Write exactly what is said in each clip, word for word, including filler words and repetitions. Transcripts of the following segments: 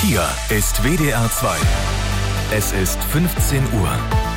Hier ist W D R zwei. Es ist fünfzehn Uhr.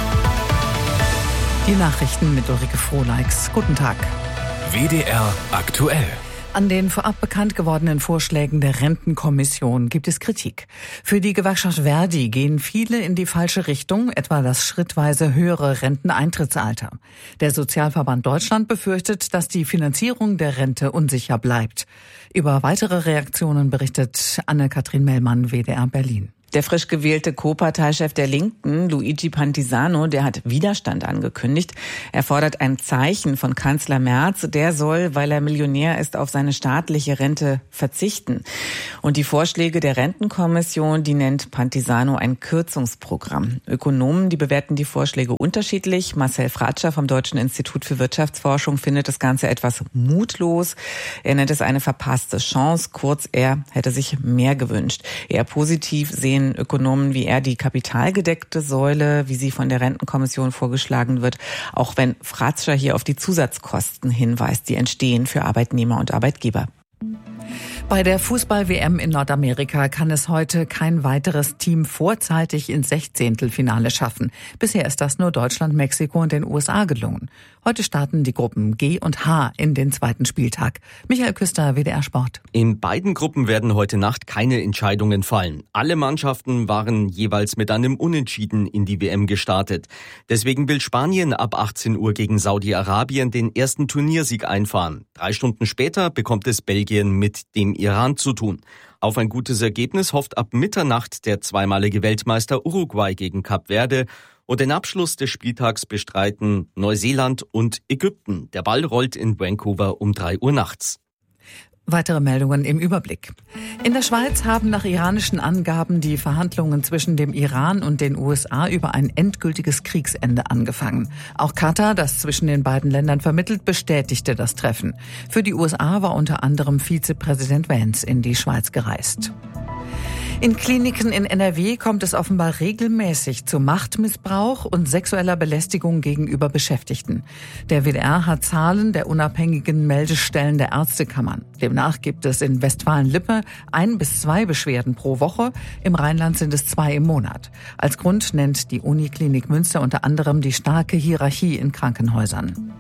Die Nachrichten mit Ulrike Frohleix. Guten Tag. W D R aktuell. An den vorab bekannt gewordenen Vorschlägen der Rentenkommission gibt es Kritik. Für die Gewerkschaft Verdi gehen viele in die falsche Richtung, etwa das schrittweise höhere Renteneintrittsalter. Der Sozialverband Deutschland befürchtet, dass die Finanzierung der Rente unsicher bleibt. Über weitere Reaktionen berichtet Anne-Kathrin Mellmann, W D R Berlin. Der frisch gewählte Co-Parteichef der Linken, Luigi Pantisano, der hat Widerstand angekündigt. Er fordert ein Zeichen von Kanzler Merz. Der soll, weil er Millionär ist, auf seine staatliche Rente verzichten. Und die Vorschläge der Rentenkommission, die nennt Pantisano ein Kürzungsprogramm. Ökonomen, die bewerten die Vorschläge unterschiedlich. Marcel Fratscher vom Deutschen Institut für Wirtschaftsforschung findet das Ganze etwas mutlos. Er nennt es eine verpasste Chance. Kurz, er hätte sich mehr gewünscht. Eher positiv sehen Ökonomen wie er die kapitalgedeckte Säule, wie sie von der Rentenkommission vorgeschlagen wird, auch wenn Fratscher hier auf die Zusatzkosten hinweist, die entstehen für Arbeitnehmer und Arbeitgeber. Bei der Fußball-W M in Nordamerika kann es heute kein weiteres Team vorzeitig ins Sechzehntelfinale schaffen. Bisher ist das nur Deutschland, Mexiko und den U S A gelungen. Heute starten die Gruppen G und H in den zweiten Spieltag. Michael Küster, W D R Sport. In beiden Gruppen werden heute Nacht keine Entscheidungen fallen. Alle Mannschaften waren jeweils mit einem Unentschieden in die W M gestartet. Deswegen will Spanien ab achtzehn Uhr gegen Saudi-Arabien den ersten Turniersieg einfahren. Drei Stunden später bekommt es Belgien mit dem Iran zu tun. Auf ein gutes Ergebnis hofft ab Mitternacht der zweimalige Weltmeister Uruguay gegen Kap Verde. Und den Abschluss des Spieltags bestreiten Neuseeland und Ägypten. Der Ball rollt in Vancouver um drei Uhr nachts. Weitere Meldungen im Überblick. In der Schweiz haben nach iranischen Angaben die Verhandlungen zwischen dem Iran und den U S A über ein endgültiges Kriegsende angefangen. Auch Katar, das zwischen den beiden Ländern vermittelt, bestätigte das Treffen. Für die U S A war unter anderem Vizepräsident Vance in die Schweiz gereist. In Kliniken in N R W kommt es offenbar regelmäßig zu Machtmissbrauch und sexueller Belästigung gegenüber Beschäftigten. Der W D R hat Zahlen der unabhängigen Meldestellen der Ärztekammern. Demnach gibt es in Westfalen-Lippe ein bis zwei Beschwerden pro Woche. Im Rheinland sind es zwei im Monat. Als Grund nennt die Uniklinik Münster unter anderem die starke Hierarchie in Krankenhäusern.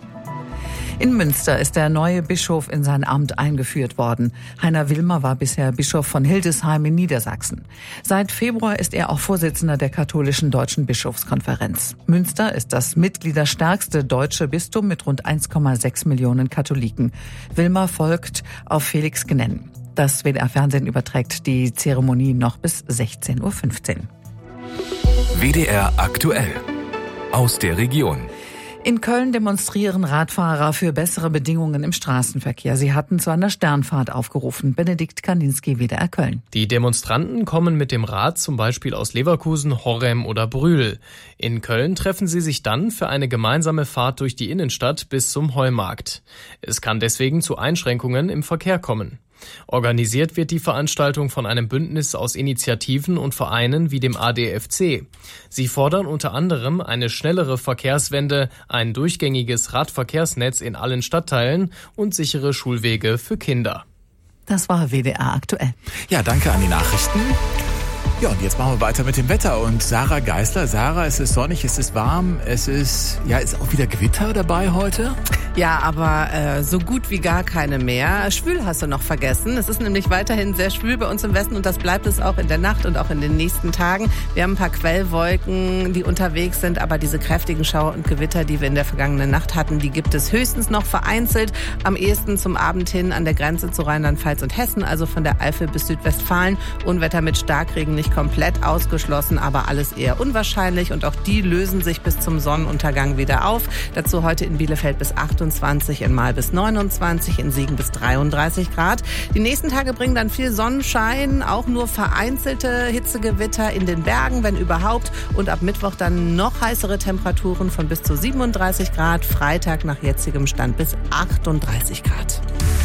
In Münster ist der neue Bischof in sein Amt eingeführt worden. Heiner Wilmer war bisher Bischof von Hildesheim in Niedersachsen. Seit Februar ist er auch Vorsitzender der katholischen Deutschen Bischofskonferenz. Münster ist das mitgliederstärkste deutsche Bistum mit rund eins Komma sechs Millionen Katholiken. Wilmer folgt auf Felix Gnennen. Das W D R-Fernsehen überträgt die Zeremonie noch bis sechzehn Uhr fünfzehn. W D R aktuell. Aus der Region. In Köln demonstrieren Radfahrer für bessere Bedingungen im Straßenverkehr. Sie hatten zu einer Sternfahrt aufgerufen. Benedikt Kaninski, W D R Köln. Die Demonstranten kommen mit dem Rad zum Beispiel aus Leverkusen, Horrem oder Brühl. In Köln treffen sie sich dann für eine gemeinsame Fahrt durch die Innenstadt bis zum Heumarkt. Es kann deswegen zu Einschränkungen im Verkehr kommen. Organisiert wird die Veranstaltung von einem Bündnis aus Initiativen und Vereinen wie dem A D F C. Sie fordern unter anderem eine schnellere Verkehrswende, ein durchgängiges Radverkehrsnetz in allen Stadtteilen und sichere Schulwege für Kinder. Das war W D R aktuell. Ja, danke an die Nachrichten. Ja, und jetzt machen wir weiter mit dem Wetter. Und Sarah Geisler, Sarah, es ist sonnig, es ist warm, es ist, ja, ist auch wieder Gewitter dabei heute? Ja, aber äh, so gut wie gar keine mehr. Schwül hast du noch vergessen. Es ist nämlich weiterhin sehr schwül bei uns im Westen und das bleibt es auch in der Nacht und auch in den nächsten Tagen. Wir haben ein paar Quellwolken, die unterwegs sind, aber diese kräftigen Schauer und Gewitter, die wir in der vergangenen Nacht hatten, die gibt es höchstens noch vereinzelt. Am ehesten zum Abend hin an der Grenze zu Rheinland-Pfalz und Hessen, also von der Eifel bis Südwestfalen. Unwetter mit Starkregen nicht komplett ausgeschlossen, aber alles eher unwahrscheinlich und auch die lösen sich bis zum Sonnenuntergang wieder auf. Dazu heute in Bielefeld bis achtundzwanzig, in Mahl bis neunundzwanzig, in Siegen bis dreiunddreißig Grad. Die nächsten Tage bringen dann viel Sonnenschein, auch nur vereinzelte Hitzegewitter in den Bergen, wenn überhaupt. Und ab Mittwoch dann noch heißere Temperaturen von bis zu siebenunddreißig Grad. Freitag nach jetzigem Stand bis achtunddreißig Grad.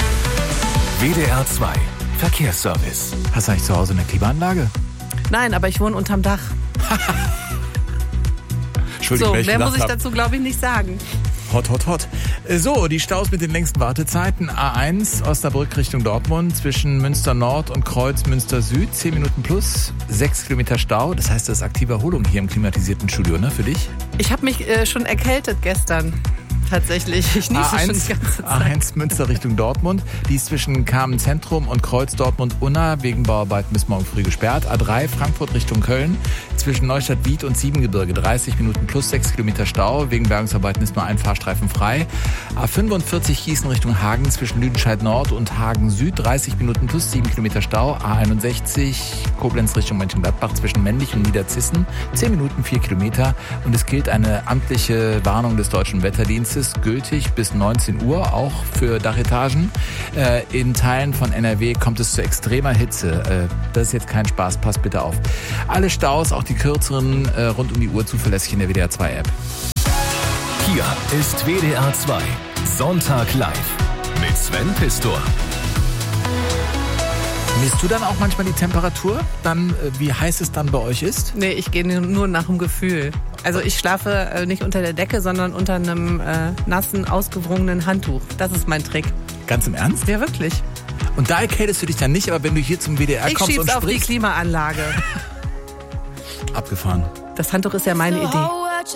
W D R zwei Verkehrsservice. Hast du eigentlich zu Hause eine Klimaanlage? Nein, aber ich wohne unterm Dach. Entschuldigung, so, mehr muss ich dazu, glaube ich, nicht sagen. Hot, hot, hot. So, die Staus mit den längsten Wartezeiten. A eins, Osnabrück Richtung Dortmund, zwischen Münster Nord und Kreuz Münster Süd. zehn Minuten plus, sechs Kilometer Stau. Das heißt, das ist aktive Erholung hier im klimatisierten Studio, ne, für dich? Ich habe mich äh, schon erkältet gestern. Tatsächlich, ich niese A eins, schon die ganze Zeit. A eins Münster Richtung Dortmund, die ist zwischen Kamen Zentrum und Kreuz Dortmund-Unna wegen Bauarbeiten bis morgen früh gesperrt. A drei Frankfurt Richtung Köln, zwischen Neustadt-Wied und Siebengebirge, dreißig Minuten plus sechs Kilometer Stau. Wegen Bergungsarbeiten ist nur ein Fahrstreifen frei. A fünfundvierzig Gießen Richtung Hagen, zwischen Lüdenscheid Nord und Hagen Süd, dreißig Minuten plus sieben Kilometer Stau. A einundsechzig Koblenz Richtung Mönchengladbach, zwischen Männlich und Niederzissen, zehn Minuten, vier Kilometer. Und es gilt eine amtliche Warnung des Deutschen Wetterdienstes, gültig bis neunzehn Uhr, auch für Dachetagen. Äh, in Teilen von N R W kommt es zu extremer Hitze. Äh, das ist jetzt kein Spaß, passt bitte auf. Alle Staus, auch die kürzeren, äh, rund um die Uhr zuverlässig in der W D R zwei App. Hier ist W D R zwei Sonntag live mit Sven Pistor. Misst du dann auch manchmal die Temperatur, dann äh, wie heiß es dann bei euch ist? Nee, ich gehe nur nach dem Gefühl. Also ich schlafe äh, nicht unter der Decke, sondern unter einem äh, nassen, ausgewrungenen Handtuch. Das ist mein Trick. Ganz im Ernst? Ja, wirklich. Und da erkältest du dich dann nicht, aber wenn du hier zum W D R Ich kommst und schieb's auf die sprichst... Klimaanlage. Abgefahren. Das Handtuch ist ja meine Idee.